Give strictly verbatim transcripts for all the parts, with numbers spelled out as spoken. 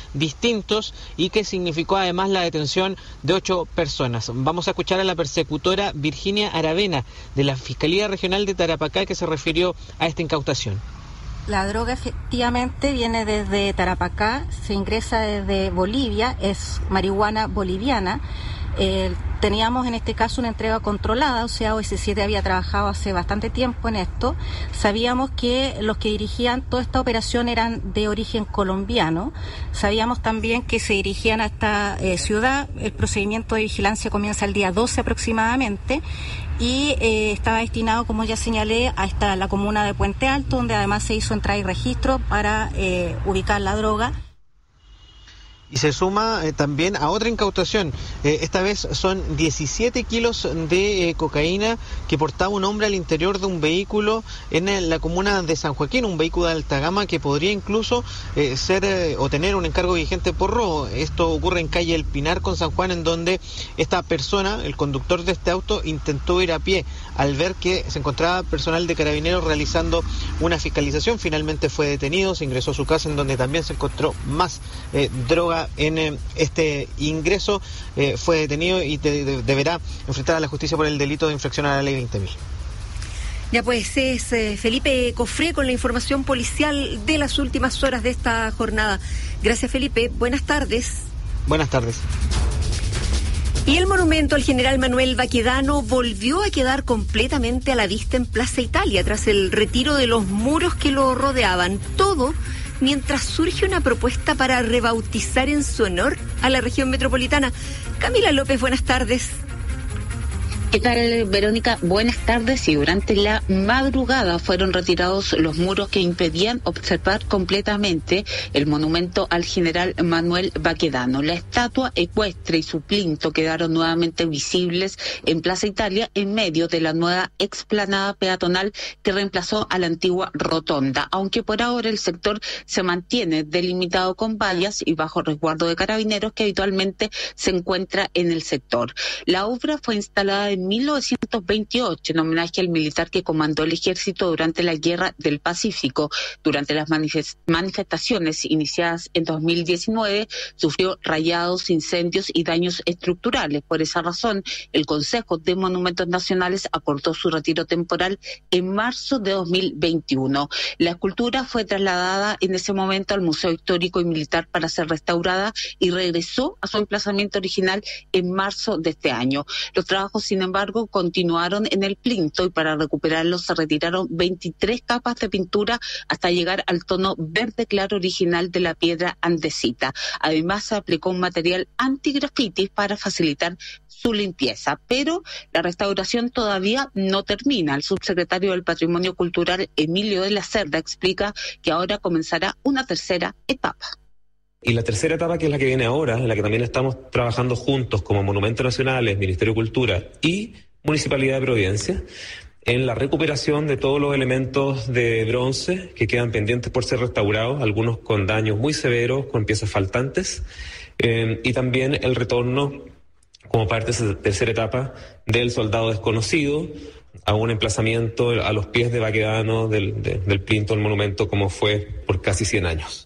distintos y que significó además la detención de ocho personas. Vamos a escuchar a la persecutora Virginia Aravena de la Fiscalía Regional de Tarapacá, que se refirió a esta incautación. La droga efectivamente viene desde Tarapacá, se ingresa desde Bolivia, es marihuana boliviana. Eh, teníamos en este caso una entrega controlada, o sea, O S siete había trabajado hace bastante tiempo en esto. Sabíamos que los que dirigían toda esta operación eran de origen colombiano. Sabíamos también que se dirigían a esta eh, ciudad. El procedimiento de vigilancia comienza el día doce aproximadamente y eh, estaba destinado, como ya señalé, a esta, la comuna de Puente Alto, donde además se hizo entrada y registro para eh, ubicar la droga. Y se suma eh, también a otra incautación. Eh, esta vez son diecisiete kilos de eh, cocaína que portaba un hombre al interior de un vehículo en eh, la comuna de San Joaquín, un vehículo de alta gama que podría incluso eh, ser eh, o tener un encargo vigente por robo. Esto ocurre en calle El Pinar con San Juan, en donde esta persona, el conductor de este auto, intentó ir a pie. Al ver que se encontraba personal de Carabineros realizando una fiscalización, finalmente fue detenido, se ingresó a su casa, en donde también se encontró más eh, droga. En eh, este ingreso eh, fue detenido y de, de, deberá enfrentar a la justicia por el delito de infracción a la ley veinte mil. Ya pues, es eh, Felipe Cofré con la información policial de las últimas horas de esta jornada. Gracias, Felipe. Buenas tardes. Buenas tardes. Y el monumento al general Manuel Baquedano volvió a quedar completamente a la vista en Plaza Italia tras el retiro de los muros que lo rodeaban. Todo mientras surge una propuesta para rebautizar en su honor a la región metropolitana. Camila López, buenas tardes. ¿Qué tal, Verónica? Buenas tardes. Y durante la madrugada fueron retirados los muros que impedían observar completamente el monumento al general Manuel Baquedano. La estatua ecuestre y su plinto quedaron nuevamente visibles en Plaza Italia, en medio de la nueva explanada peatonal que reemplazó a la antigua rotonda, aunque por ahora el sector se mantiene delimitado con vallas y bajo resguardo de Carabineros que habitualmente se encuentra en el sector. La obra fue instalada en mil novecientos veintiocho en homenaje al militar que comandó el ejército durante la Guerra del Pacífico. Durante las manifest- manifestaciones iniciadas en dos mil diecinueve sufrió rayados, incendios y daños estructurales. Por esa razón, el Consejo de Monumentos Nacionales acordó su retiro temporal en marzo de dos mil veintiuno. La escultura fue trasladada en ese momento al Museo Histórico y Militar para ser restaurada y regresó a su emplazamiento original en marzo de este año. Los trabajos, sin embargo, continuaron en el plinto y para recuperarlo se retiraron veintitrés capas de pintura hasta llegar al tono verde claro original de la piedra andesita. Además, se aplicó un material antigrafitis para facilitar su limpieza, pero la restauración todavía no termina. El subsecretario del Patrimonio Cultural, Emilio de la Cerda, explica que ahora comenzará una tercera etapa. Y la tercera etapa, que es la que viene ahora, en la que también estamos trabajando juntos como Monumentos Nacionales, Ministerio de Cultura y Municipalidad de Providencia, en la recuperación de todos los elementos de bronce que quedan pendientes por ser restaurados, algunos con daños muy severos, con piezas faltantes, eh, y también el retorno, como parte de esa tercera etapa, del soldado desconocido a un emplazamiento a los pies de Baquedano, del, de, del plinto del monumento, como fue por casi cien años.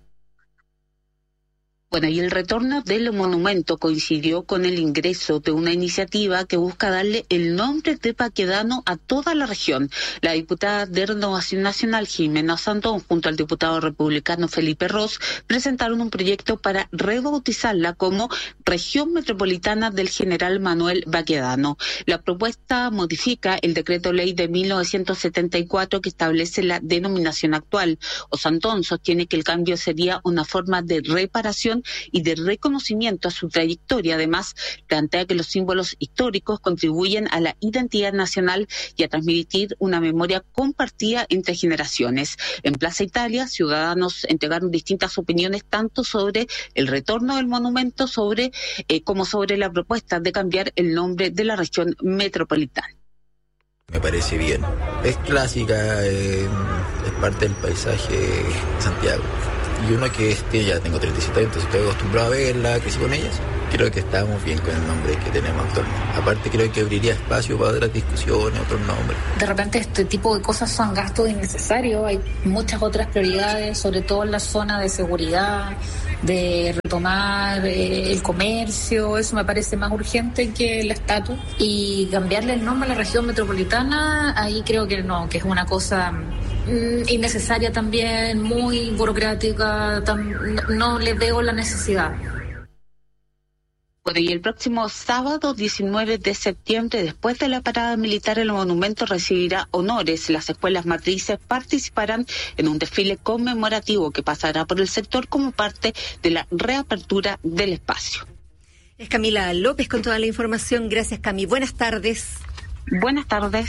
Bueno, y el retorno del monumento coincidió con el ingreso de una iniciativa que busca darle el nombre de Baquedano a toda la región. La diputada de Renovación Nacional, Jimena Sandón, junto al diputado republicano Felipe Ros, presentaron un proyecto para rebautizarla como Región Metropolitana del General Manuel Baquedano. La propuesta modifica el decreto ley de mil novecientos setenta y cuatro que establece la denominación actual. Osandón sostiene que el cambio sería una forma de reparación y de reconocimiento a su trayectoria. Además, plantea que los símbolos históricos contribuyen a la identidad nacional y a transmitir una memoria compartida entre generaciones. En Plaza Italia, ciudadanos entregaron distintas opiniones tanto sobre el retorno del monumento sobre eh, como sobre la propuesta de cambiar el nombre de la región metropolitana. Me parece bien. Es clásica, eh, es parte del paisaje de Santiago. y uno que este, ya tengo treinta y siete años, entonces estoy acostumbrado a verla, crecí con ellas. Creo que estamos bien con el nombre que tenemos actualmente. Aparte creo que abriría espacio para otras discusiones, otros nombres. De repente este tipo de cosas son gastos innecesarios, hay muchas otras prioridades, sobre todo en la zona de seguridad, de retomar eh, el comercio, eso me parece más urgente que el estatus. Y cambiarle el nombre a la región metropolitana, ahí creo que no, que es una cosa mm, innecesaria también, muy burocrática, tam, no, no le veo la necesidad. Bueno, y el próximo sábado diecinueve de septiembre, después de la parada militar, el monumento recibirá honores. Las escuelas matrices participarán en un desfile conmemorativo que pasará por el sector como parte de la reapertura del espacio. Es Camila López con toda la información. Gracias, Cami. Buenas tardes. Buenas tardes.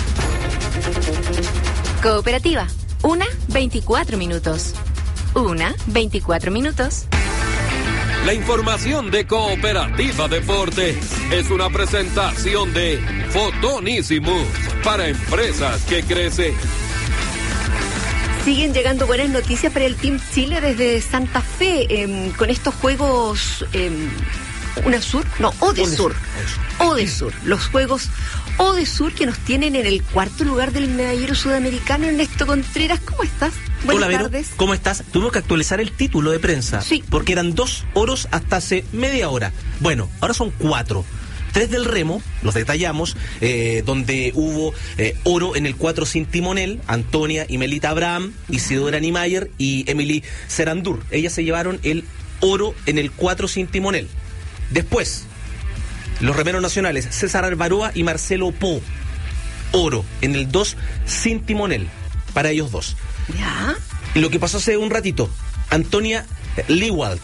Cooperativa. Una, veinticuatro minutos. Una, veinticuatro minutos. La información de Cooperativa Deportes es una presentación de Fotonísimo para empresas que crecen. Siguen llegando buenas noticias para el Team Chile desde Santa Fe eh, con estos juegos eh, UNASUR, no, ODESUR, ODESUR, los juegos ODESUR que nos tienen en el cuarto lugar del medallero sudamericano. Ernesto Contreras, ¿cómo estás? Buenas Hola, Vero, tardes. ¿Cómo estás? Tuvimos que actualizar el título de prensa. Sí. Porque eran dos oros hasta hace media hora. Bueno, ahora son cuatro. Tres del remo, los detallamos, eh, donde hubo eh, oro en el cuatro sin timonel, Antonia y Melita Abraham, Isidora Niemeyer y Emily Serandur. Ellas se llevaron el oro en el cuatro sin timonel. Después, los remeros nacionales, César Alvaroa y Marcelo Po, oro en el dos sin timonel, para ellos dos. Ya. Y lo que pasó hace un ratito, Antonia Lewald,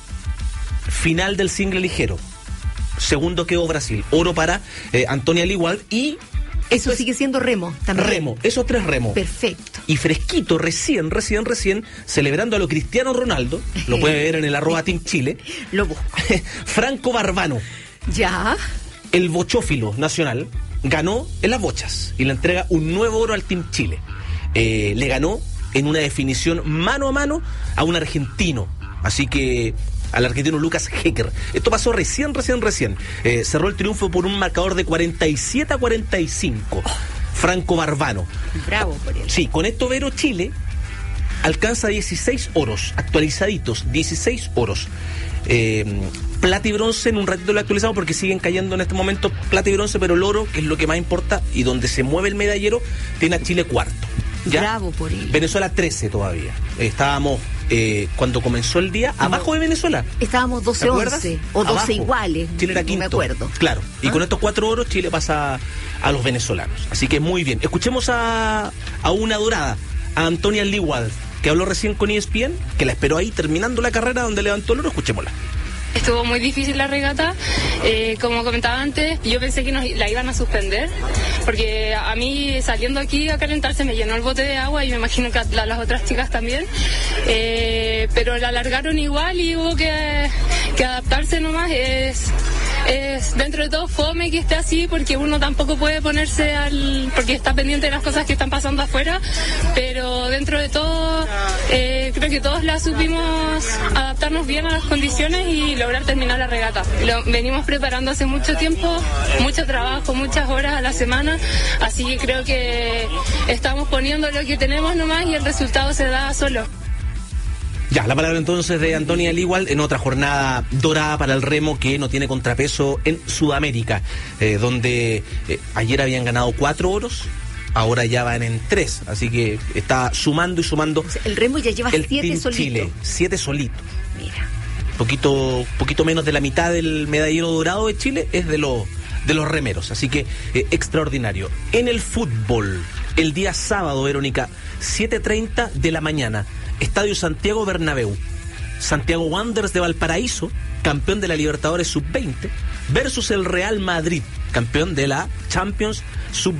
final del single ligero. Segundo quedó Brasil, oro para eh, Antonia Lewald y... Eso pues, sigue siendo remo también. Remo, esos tres remos. Perfecto. Y fresquito, recién, recién, recién, celebrando a lo Cristiano Ronaldo, lo puede ver en el arroba Team Chile. Lo busco. Franco Barbano. Ya. El bochófilo nacional ganó en las bochas y le entrega un nuevo oro al Team Chile. Eh, le ganó en una definición mano a mano a un argentino. Así que al argentino Lucas Hecker. Esto pasó recién, recién, recién. Eh, cerró el triunfo por un marcador de cuarenta y siete a cuarenta y cinco. Franco Barbano. Bravo por él. Sí, con esto Vero, Chile alcanza dieciséis oros, actualizaditos, dieciséis oros. Eh, plata y bronce, en un ratito lo actualizamos porque siguen cayendo en este momento plata y bronce, pero el oro, que es lo que más importa y donde se mueve el medallero, tiene a Chile cuarto. ¿Ya? Bravo por él. Venezuela trece todavía. Estábamos, eh, cuando comenzó el día, no, abajo de Venezuela. Estábamos doce once o doce abajo. Iguales. Chile era no quinto. me acuerdo. Claro. Y ¿Ah? con estos cuatro oros, Chile pasa a los venezolanos. Así que muy bien. Escuchemos a, a una dorada, a Antonia Lewald, que habló recién con E S P N, que la esperó ahí terminando la carrera donde levantó el oro. Escuchémosla. Estuvo muy difícil la regata, eh, como comentaba antes, yo pensé que nos la iban a suspender, porque a mí saliendo aquí a calentarse me llenó el bote de agua y me imagino que a la, las otras chicas también, eh, pero la alargaron igual y hubo que, que adaptarse nomás. Es, es dentro de todo fome que esté así, porque uno tampoco puede ponerse al, porque está pendiente de las cosas que están pasando afuera, pero dentro de todo eh, creo que todos la supimos adaptarnos bien a las condiciones y lograr terminar la regata. Lo venimos preparando hace mucho tiempo, mucho trabajo, muchas horas a la semana, así que creo que estamos poniendo lo que tenemos nomás y el resultado se da solo. Ya, la palabra entonces de Antonia Lewald en otra jornada dorada para el remo que no tiene contrapeso en Sudamérica, eh, donde eh, ayer habían ganado cuatro oros, ahora ya van en tres, así que está sumando y sumando. O sea, el remo ya lleva el siete Team solitos. Chile, siete solitos. Mira. Poquito, poquito menos de la mitad del medallero dorado de Chile es de los de los remeros, así que eh, extraordinario. En el fútbol, el día sábado, Verónica, siete treinta de la mañana, Estadio Santiago Bernabéu, Santiago Wanderers de Valparaíso, campeón de la Libertadores sub veinte, versus el Real Madrid, campeón de la Champions sub